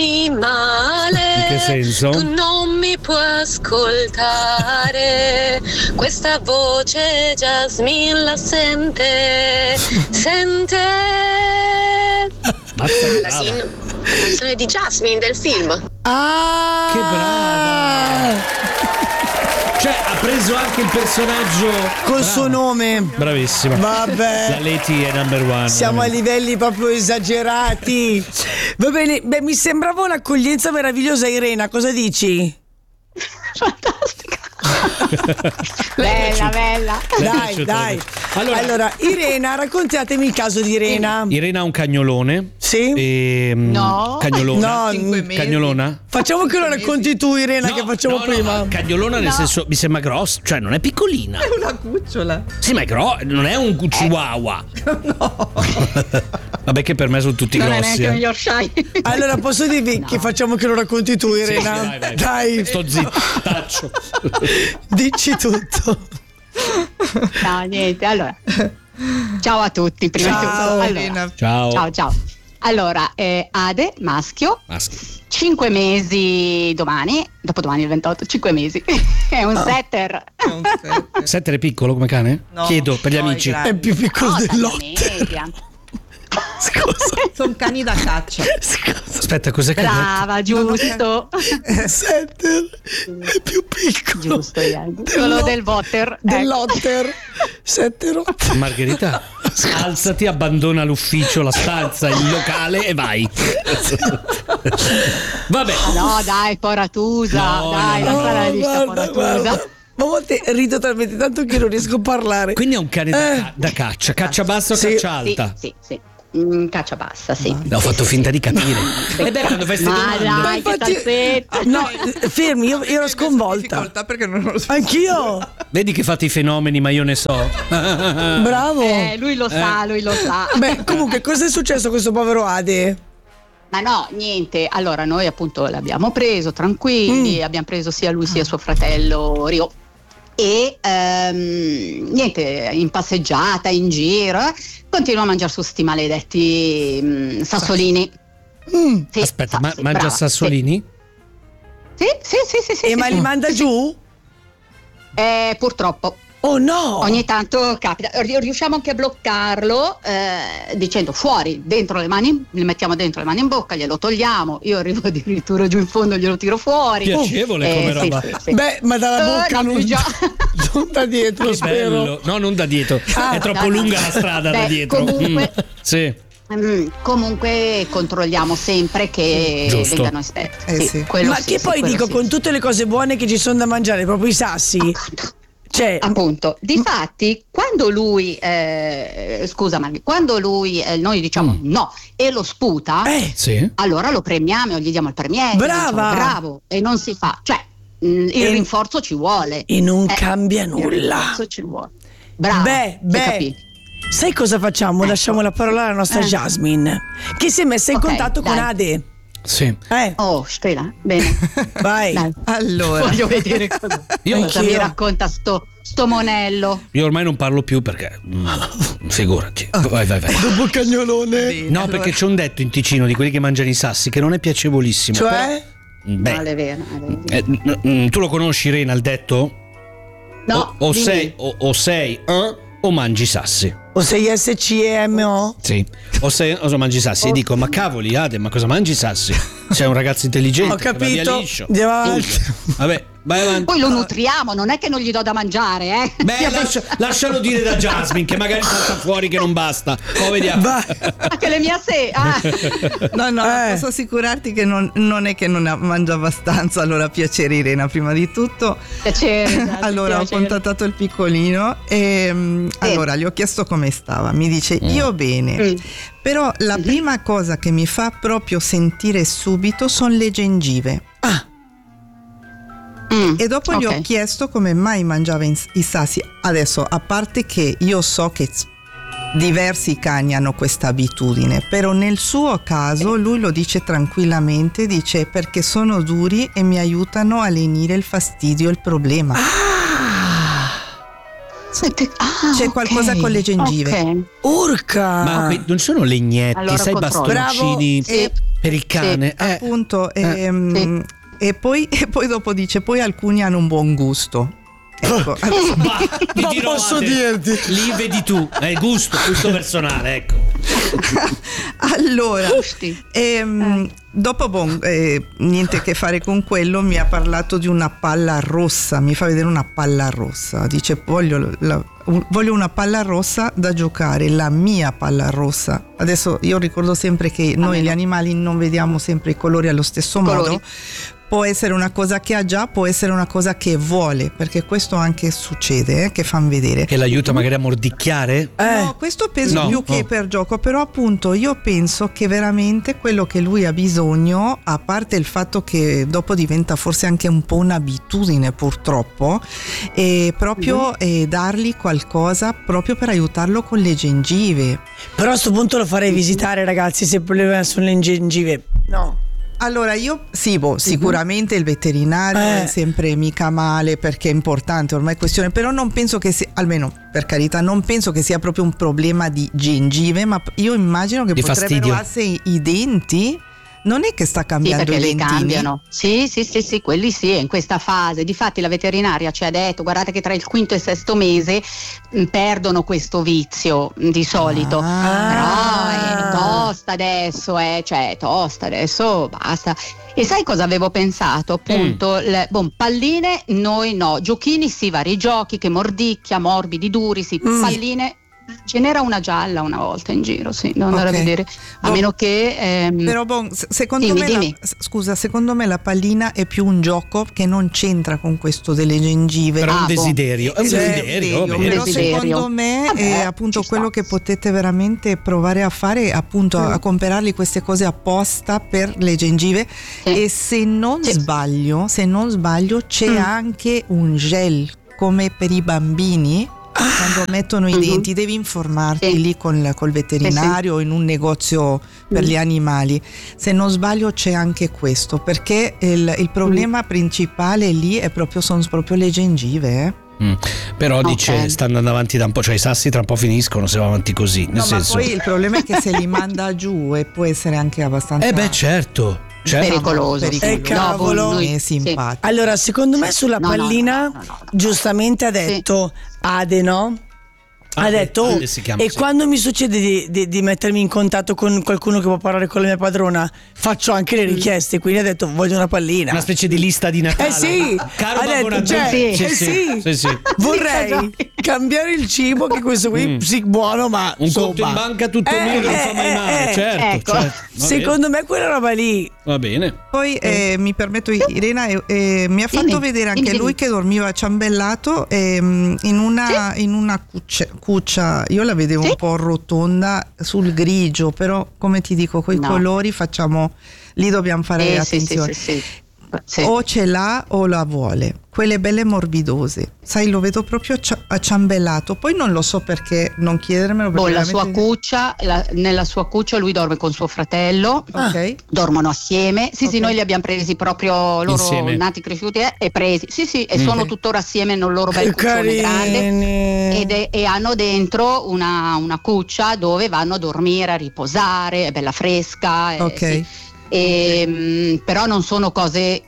male. In che senso? Tu non mi puoi ascoltare. Questa voce Jasmine la sente. La canzone di Jasmine del film. Ah! Che brava! Cioè, ha preso anche il personaggio col suo nome. Bravissima. Vabbè. La Leti è number one. Siamo a livelli proprio esagerati. Va bene, beh, mi sembrava un'accoglienza meravigliosa, Irena, cosa dici? Fantastica. Bella. Dai. Allora, Irena, raccontatemi il caso di Irena. Irena ha un cagnolone. Sì? No. Cagnolona? No, Cagnolona? Facciamo che lo racconti tu, Irena, che facciamo prima. No, cagnolona nel senso, mi sembra grossa, cioè non è piccolina. È una cucciola. Sì, ma è non è un chihuahua. No. Vabbè, che per me sono tutti Non grossi. è neanche un Yorkshire. Allora, posso dirvi che facciamo che lo racconti tu, Irena? Sì, dai. Sto zitto, taccio. Dici tutto. No, niente, allora. Ciao a tutti, prima di tutto. Allora, Ciao. Allora, Ade, maschio. 5 mesi dopodomani il 28, 5 mesi. È un setter. Setter è piccolo come cane? No, Chiedo per gli amici. È più piccolo dell'otto. Media. Scusa. Sono cani da caccia. Aspetta, cos'è che Brava, giusto. Setter è più piccolo. Giusto, quello del Votter. Dell'otter. Setter. Margherita, alzati, abbandona l'ufficio, la stanza, il locale e vai. Vabbè. No, dai, poratusa. No, dai, no, lascia la lista poratusa. Ma a volte rido talmente tanto che non riesco a parlare. Quindi è un cane da caccia. Caccia bassa o caccia alta? Sì. Caccia bassa, sì. Ho fatto finta di capire. E beh, quando fai ste Ma domande. dai, che talpetta. No, fermi, io ero sconvolta. Perché non lo so. Anch'io. Vedi che fate i fenomeni, ma io ne so. Bravo. Lui lo sa. Beh, comunque, cosa è successo a questo povero Ade? Ma no, niente. Allora, noi appunto l'abbiamo preso tranquilli, abbiamo preso sia lui sia suo fratello Rio. E niente, in passeggiata, in giro, continua a mangiare su sti maledetti sassolini. Sì, Aspetta, mangia brava, sassolini? Sì. Ma li manda giù? Purtroppo. Oh no! Ogni tanto capita, riusciamo anche a bloccarlo dicendo fuori, dentro le mani, li mettiamo dentro le mani in bocca, glielo togliamo, io arrivo addirittura giù in fondo, glielo tiro fuori. Piacevole come roba. Sì. Beh, ma dalla bocca non da dietro, Che spero. bello. No, non da dietro. È troppo lunga la strada da dietro. Comunque, Sì. Comunque controlliamo sempre che Giusto. vengano esperti. Sì. Ma che poi dico, con tutte le cose buone che ci sono da mangiare, proprio i sassi. Cioè, appunto, difatti, quando lui noi diciamo no e lo sputa, Sì. allora lo premiamo o gli diamo il premiere. Brava! Diciamo, bravo, e non si fa, cioè il rinforzo ci vuole. E non cambia nulla. Il rinforzo ci vuole. Brava. Beh, sai cosa facciamo? Lasciamo la parola alla nostra Jasmine, che si è messa in Ok, contatto con dai. Ade. Sì. Oh, spera, bene. Vai. Dai. Allora, Voglio vedere cosa mi racconta sto monello. Io ormai non parlo più perché figurati. Vai. Dopo il cagnolone. No, perché c'è un detto in Ticino di quelli che mangiano i sassi che non è piacevolissimo. Cioè? Beh, Vale, vero. tu lo conosci, Irena, il detto? No, O dimmi. sei o mangi sassi. O sei SCEMO? Sì. O mangi sassi. E dico, ma cavoli, Ade, ma cosa mangi sassi? Sei un ragazzo intelligente. Ho che va via capito. liscio. Andiamo avanti. Vabbè, vai avanti. Poi lo nutriamo, non è che non gli do da mangiare, Beh, lascialo dire da Jasmine, che magari salta fuori che non basta. Poi vediamo. Vai. Anche le mie no, posso assicurarti che non è che non mangia abbastanza. Allora, piacere Irena, prima di tutto. Piacere. Allora, ho contattato il piccolino e allora gli ho chiesto come stava. Mi dice io bene, però la prima cosa che mi fa proprio sentire subito sono le gengive. E dopo gli ho chiesto come mai mangiava i sassi. Adesso, a parte che io so che diversi cani hanno questa abitudine, però nel suo caso lui lo dice tranquillamente, dice perché sono duri e mi aiutano a lenire il fastidio e il problema. C'è qualcosa con le gengive. Ok. Urca! Ma non sono legnetti, Allora sai, controllo. bastoncini Sì. per il cane. Sì. Appunto, Sì. e poi dopo dice, poi alcuni hanno un buon gusto. Ecco. Bah, ti Non dirò, posso Adele, dirti. lì vedi tu, gusto personale, ecco. Allora, Gusti. dopo niente a che fare con quello, mi ha parlato di una palla rossa, mi fa vedere una palla rossa, dice voglio una palla rossa da giocare, la mia palla rossa. Adesso io ricordo sempre che noi gli animali non vediamo sempre i colori allo stesso modo. Può essere una cosa che ha già, può essere una cosa che vuole, perché questo anche succede, che fanno vedere. Che l'aiuta magari a mordicchiare? No, questo penso più che per gioco, però appunto io penso che veramente quello che lui ha bisogno, a parte il fatto che dopo diventa forse anche un po' un'abitudine purtroppo, è proprio dargli qualcosa proprio per aiutarlo con le gengive. Però a sto punto lo farei visitare, ragazzi, se il problema sono le gengive. No. Allora io sicuramente il veterinario è sempre mica male, perché è importante ormai questione, però non penso che sia, almeno per carità, non penso che sia proprio un problema di gengive, ma io immagino che Di potrebbero fastidio. essere i denti. Non è che sta Sì, cambiando perché i li dentini? cambiano. Sì, quelli sì, è in questa fase. Difatti la veterinaria ci ha detto, guardate che tra il quinto e il sesto mese perdono questo vizio di solito. Però è tosta adesso, cioè è tosta adesso, basta. E sai cosa avevo pensato? Appunto, palline noi no, giochini sì, vari giochi che mordicchia, morbidi, duri, sì, palline. Ce n'era una gialla una volta in giro, sì, devo andare a vedere. A meno che. Però secondo me secondo me la pallina è più un gioco che non c'entra con questo delle gengive. Però è un desiderio. È un desiderio, va bene. Però secondo me è appunto quello che potete veramente provare a fare, appunto a comprarli queste cose apposta per le gengive. E se non sbaglio c'è anche un gel come per i bambini. Quando mettono i denti devi informarti lì col veterinario o in un negozio per gli animali. Se non sbaglio c'è anche questo, perché il problema principale lì sono proprio le gengive. Però dice sta andando avanti da un po', cioè i sassi tra un po' finiscono se va avanti così, nel senso. Ma poi il problema è che se li manda giù e può essere anche abbastanza certo. Pericoloso. Cavolo. È simpatico. Allora, secondo me sulla pallina no. giustamente ha detto Ade, no? Ha detto Ade si chiama, sì. quando mi succede di mettermi in contatto con qualcuno che può parlare con la mia padrona, faccio anche le richieste, quindi ha detto voglio una pallina. Una specie di lista di Natale. Sì, Caro ha Babbo detto, Natale. sì. Vorrei cambiare il cibo, che questo qui sì, buono, ma Un conto in banca tutto mio non fa mai male, certo. ecco. Va secondo me quella roba lì. Va bene. Poi mi permetto, Irena mi ha fatto vedere anche lui che dormiva ciambellato in una cuccia. Io la vedevo un po' rotonda sul grigio, però come ti dico, coi colori lì dobbiamo fare attenzione. Sì. O ce l'ha o la vuole, quelle belle morbidose, sai, lo vedo proprio acciambellato. Poi non lo so perché non chiedermelo, perché la sua cuccia, nella sua cuccia lui dorme con suo fratello, dormono assieme. Sì, noi li abbiamo presi proprio loro insieme. nati, cresciuti e presi. Sì, e sono tuttora assieme nel loro bel cuccione grande e hanno dentro una cuccia dove vanno a dormire, a riposare, è bella fresca. Sì. Però non sono cose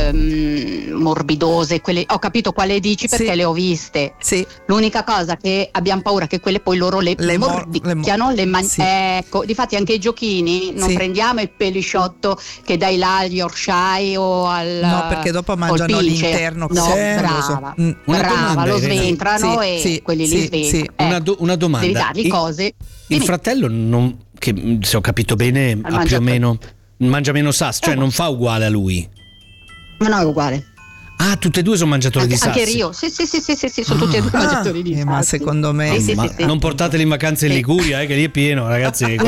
morbidose, quelle, ho capito quale dici perché le ho viste. Sì. L'unica cosa che abbiamo paura è che quelle poi loro le mordicchiano, ecco, difatti anche i giochini non prendiamo il pelisciotto che dai là agli Yorkshire o al no, perché dopo mangiano l'interno. Brava, lo sventrano e quelli li sventrano. Una domanda. Devi dargli cose. Il fratello che se ho capito bene ha più o meno mangia meno sassi, cioè non fa uguale a lui. No, è uguale. Ah, tutte e due sono mangiatori di sassi. Anche Rio, sì, sono tutti e due mangiatori di sassi. Ma secondo me sì. Non portateli in vacanza in Liguria, che lì è pieno, ragazzi. Che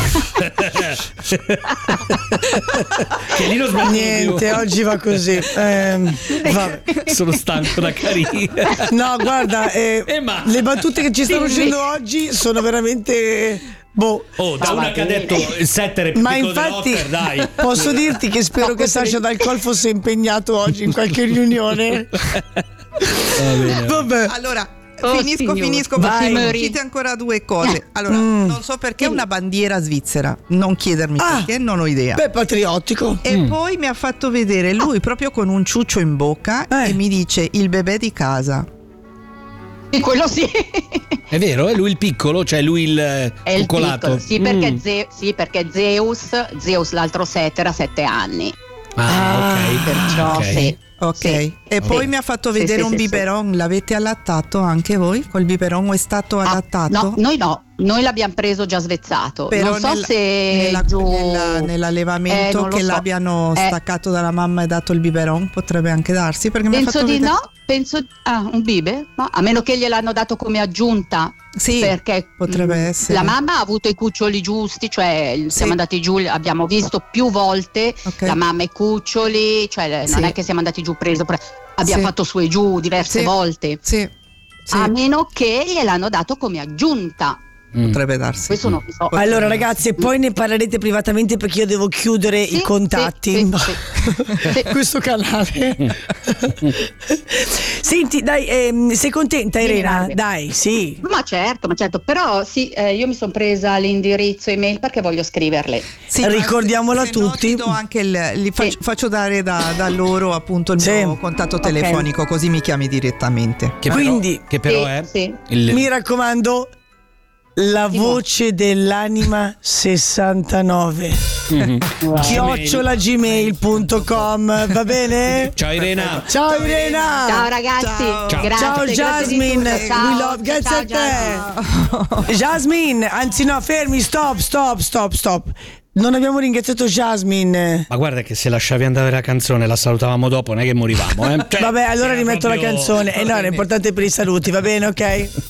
lì non sbaglio. Niente, oggi va così. Sono stanco da carina. No, guarda, le battute che ci stanno uscendo oggi sono veramente da una che ha detto il setter è più ma piccolo infatti dell'Otter, dai. posso dirti che spero che Sasha D'Alcol fosse impegnato oggi in qualche riunione. Va bene. Vabbè. Allora Finisco, Vai. perché uscite ancora due cose. Allora, non so perché è una bandiera svizzera, non chiedermi perché, non ho idea. Beh, patriottico. E poi mi ha fatto vedere lui proprio con un ciuccio in bocca e mi dice il bebè di casa. Sì, quello sì. È vero, è lui il piccolo, cioè lui il È il coccolato. piccolo. Sì, perché Zeus l'altro 7 era 7 anni. Ok. Perciò Ok. sì. Ok, Sì. e poi Sì. mi ha fatto Sì, vedere sì, un sì, biberon, l'avete allattato anche voi? Col biberon o è stato allattato? No, noi l'abbiamo preso già svezzato. Però non so se nell'allevamento non lo che so. l'abbiano staccato dalla mamma e dato il biberon potrebbe anche darsi, perché mi ha Penso fatto di vedere... no, un bibe? No, a meno che gliel'hanno dato come aggiunta. Sì, perché potrebbe essere. la mamma ha avuto i cuccioli giusti, cioè siamo andati giù, abbiamo visto più volte la mamma e i cuccioli, cioè non è che siamo andati giù abbiamo fatto su e giù diverse volte. Sì. A meno che gliel'hanno dato come aggiunta. Potrebbe darsi. Questo non lo so. Allora ragazzi, poi ne parlerete privatamente perché io devo chiudere i contatti. Sì. Questo canale. Senti, dai, sei contenta Irena? Dai, sì. Ma certo, però sì, io mi sono presa l'indirizzo email perché voglio scriverle. Sì, ricordiamolo a se no tutti. ti do anche faccio dare da loro appunto il mio contatto telefonico, così mi chiami direttamente. Che però è mi raccomando, la voce dell'anima 69 @gmail.com, va bene? Ciao Irena. Ciao Irena. Ciao ragazzi. Ciao. Grazie, Ciao grazie Jasmine, di tutto. we love, grazie a te. Jasmine, anzi no, fermi, stop. Non abbiamo ringraziato Jasmine. Ma guarda che se lasciavi andare la canzone la salutavamo dopo, non è che morivamo. Cioè, vabbè, allora rimetto proprio... la canzone. No, è importante per i saluti, va bene, ok?